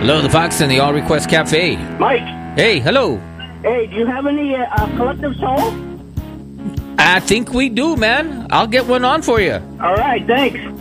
Hello, the Fox and the All Request Cafe. Mike. Hey, hello. Hey, do you have any Collective Soul? I think we do, man. I'll get one on for you. All right, thanks.